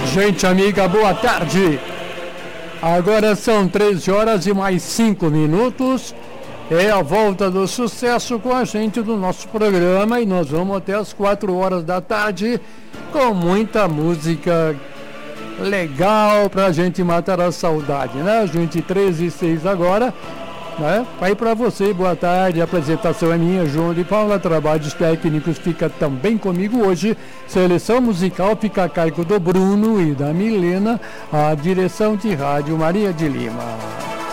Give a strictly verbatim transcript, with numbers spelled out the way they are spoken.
Gente amiga, boa tarde. Agora são treze horas e mais cinco minutos. É a volta do sucesso com a gente do nosso programa e nós vamos até as quatro horas da tarde com muita música legal pra gente matar a saudade, né? Gente, treze e seis agora, né? Aí pra você, boa tarde, a apresentação é minha, João de Paula, trabalhos técnicos fica também comigo hoje, seleção musical fica a cargo do Bruno e da Milena, a direção de rádio Maria de Lima.